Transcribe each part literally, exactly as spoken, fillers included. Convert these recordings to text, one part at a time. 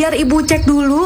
biar ibu cek dulu.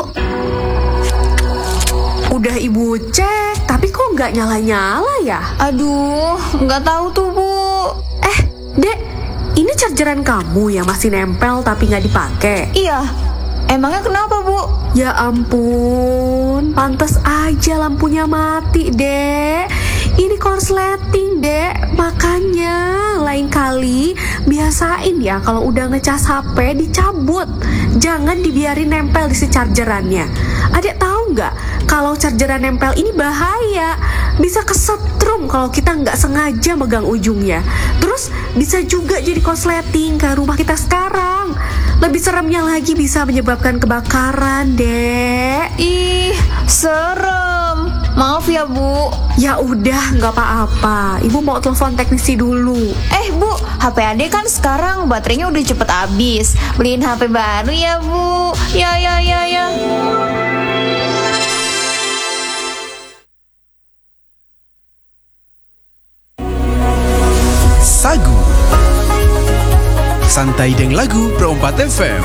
Udah ibu cek, tapi kok nggak nyala-nyala ya? Aduh, nggak tahu tuh Bu. Eh, Dek, ini chargeran kamu yang masih nempel tapi nggak dipakai? Iya, emangnya kenapa Bu? Ya ampun, pantas aja lampunya mati, Dek. Ini korsleting, Dek. Makanya lain kali biasain ya kalau udah ngecas H P dicabut. Jangan dibiarin nempel di si chargerannya. Adek tahu nggak kalau chargeran nempel ini bahaya. Bisa kesetrum kalau kita nggak sengaja megang ujungnya. Terus bisa juga jadi korsleting kayak rumah kita sekarang. Lebih seremnya lagi bisa menyebabkan kebakaran, Dek. Ih, serem. Maaf ya Bu. Ya udah, nggak apa-apa. Ibu mau telepon teknisi dulu. Eh Bu, H P Ade kan sekarang baterainya udah cepet habis. Beliin H P baru ya Bu. Ya ya ya ya. Sagu Santai dengan lagu Pro empat F M.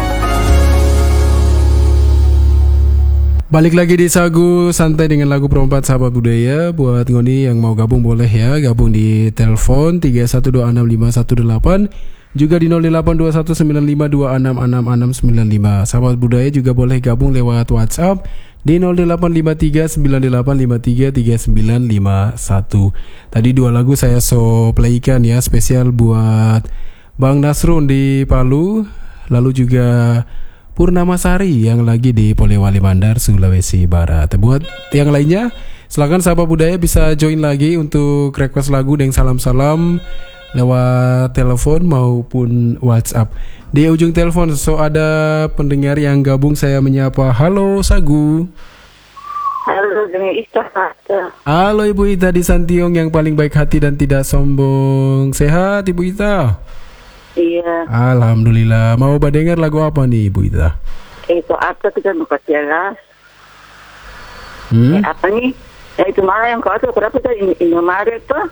Balik lagi di Sagu Santai dengan lagu Pro empat, sahabat budaya. Buat ngoni yang mau gabung boleh ya, gabung di telepon tiga satu dua enam lima satu delapan, juga di nol delapan dua satu sembilan lima dua enam enam enam sembilan lima. Sahabat budaya juga boleh gabung lewat WhatsApp di nol delapan lima tiga sembilan delapan lima tiga tiga sembilan lima satu. Tadi dua lagu saya so playkan ya, spesial buat Bang Nasrun di Palu, lalu juga Purnamasari yang lagi di Polewali Mandar, Sulawesi Barat. Buat yang lainnya, silakan sahabat budaya bisa join lagi untuk request lagu dan salam-salam lewat telepon maupun WhatsApp. Di ujung telepon so ada pendengar yang gabung, saya menyapa. Halo Sagu. Halo, dengan Ita. Halo Ibu Ita di Santiong yang paling baik hati dan tidak sombong. Sehat Ibu Ita? Iya. Alhamdulillah. Mau dengar lagu apa nih Ibu Ita? Itu apa kita buka jelas. Hmm? Eh, apa nih? Ya itu malah yang kau tuh berapa tuh ini Indomaret tuh?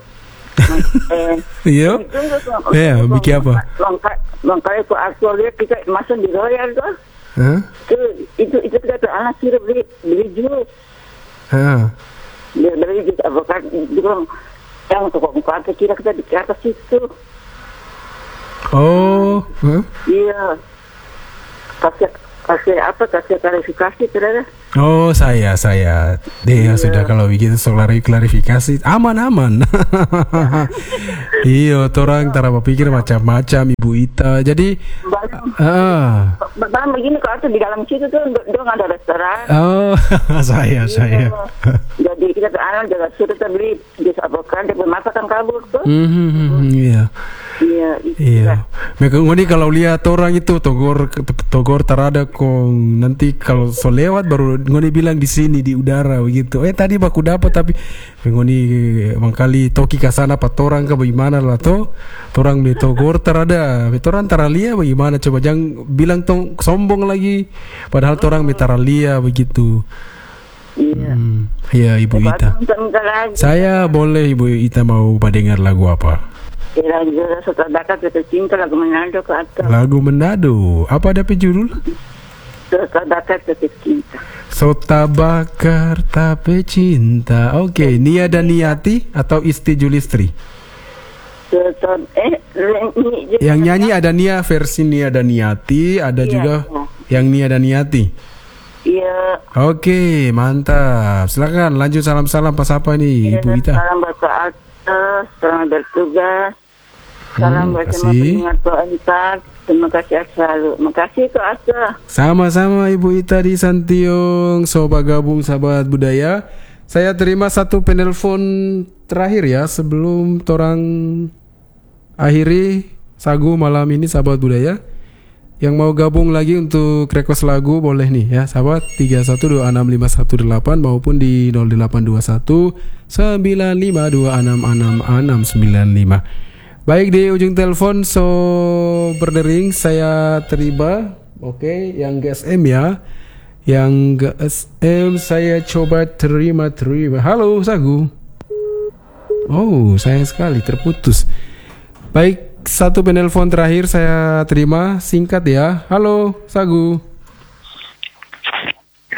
Iya. Ya, bikin apa? Lengkap, lengkap itu aktual lihat kita masuk di Royal tuh. Hah? Itu itu itu kita tuh anak sih beli beli jus. Hah? Dia beli jus avokat juga yang toko buka kira kita di atas itu. Oh, huh? Iya. Kasih kasih apa? Kasih klarifikasi terus. Oh, saya saya. Dia iya. Sudah kalau begitu soal klarifikasi aman-aman. Iya, orang tara pikir macam-macam Ibu Ita. Jadi ah. Bang begini kalau tuh di dalam situ tuh dia nggak ada restoran. Oh, saya saya. Jadi kita tuh anak jaga situ tuh beli jus avokat, dia masakan kabur tuh. Hmm, iya. Iya, iya. Mereka ngoni kalau lihat orang itu togor togor terada kong nanti kalau so lewat baru ngoni bilang di sini di udara begitu. Eh tadi baku dapat tapi ngoni mangkali toki kasana pat orang ke bagaimana lah to? Orang di togor terada, orang taralia bagaimana coba jangan bilang tong sombong lagi. Padahal orang metaralia begitu. Iya. Hmm, iya Ibu Ita. Saya boleh Ibu Ita mau dengar lagu apa? Kira-kira setelah dekat jatuh cinta lagu Manado ke atas. Lagu Manado. Apa ada judul? Setelah dekat jatuh cinta. Sota bakar tapi cinta. Oke, okay. Nia dan Niati atau Isti Julistri? Setelah, eh, ni, yang nyanyi ada Nia versi Nia dan Niati, ada iya, juga iya. Yang Nia dan Niati. Iya. Oke, okay, mantap. Silakan lanjut salam-salam pas apa nih iya, Ibu Ita? Salam Bapak Atas, selamat bertugas. Salam buat semua pendengar Pro empat. Terima kasih selalu. Terima kasih Kak Asa. Sama-sama Ibu Ita di Santiong. Sobat gabung sahabat budaya. Saya terima satu penelpon terakhir ya sebelum torang akhiri Sagu malam ini sahabat budaya. Yang mau gabung lagi untuk request lagu boleh nih ya sahabat tiga satu dua enam lima satu delapan maupun di nol delapan dua satu sembilan lima dua enam enam enam sembilan lima. Baik, di ujung telepon so berdering saya terima. Oke, okay, yang G S M ya. Yang G S M saya coba terima terima. Halo Sagu. Oh, sayang sekali terputus. Baik, satu penelpon terakhir saya terima, singkat ya. Halo Sagu.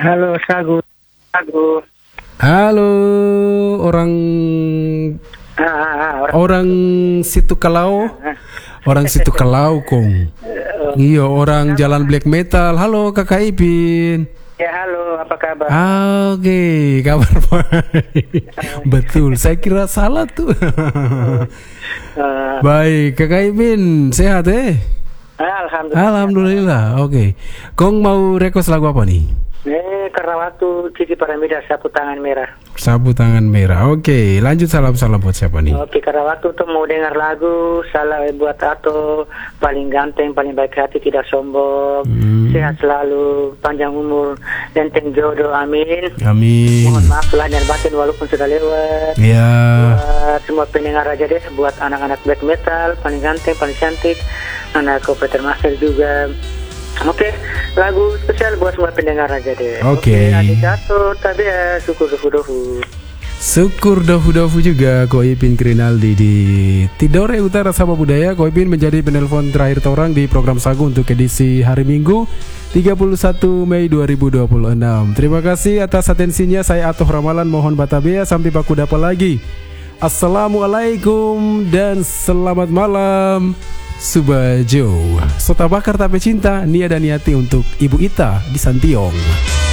Halo, Sagu. Sagu. Halo, orang Ah, ah, ah, orang. orang situ kalau, orang situ kalau kong. Iya, orang jalan black metal. Halo, Kakak Ipin. Ya, halo, apa kabar? Ah, Oke, okay. Kabar baik. Betul, saya kira salah tuh. Uh, Baik, Kakak Ipin, sehat eh? Alhamdulillah. Alhamdulillah, oke. Okay. Kong mau request lagu apa nih? Eh, karena waktu Cici Paramida sapu tangan merah. Sapu tangan merah, oke. Okay. Lanjut salam-salam buat siapa nih? Oke, karena waktu tuh mau dengar lagu salah buat Ato, paling ganteng, paling baik hati, tidak sombong, Hmm. sehat selalu, panjang umur, lenteng jodoh, amin. Amin. Mohon maaf lahir dan batin walaupun sudah lewat. Ya. Buat semua pendengar aja deh, buat anak-anak black metal, paling ganteng, paling cantik, anak Peter Master juga. Oke, lagu spesial buat semua pendengar aja deh. Oke. Adik Ato, tapi ya syukur dofu-dofu. Syukur dofu-dofu juga Ko Ipin Krinaldi di Tidore Utara Sabah Budaya. Ko Ipin menjadi penelpon terakhir orang di program Sagu untuk edisi hari Minggu tiga puluh satu Mei dua ribu dua puluh enam. Terima kasih atas atensinya. Saya Atoh Ramalan, mohon batabea sampai baku dapat lagi. Assalamualaikum dan selamat malam. Subajo. Sota bakar tapi cinta, Nia dan Niati untuk Ibu Ita di Santiong.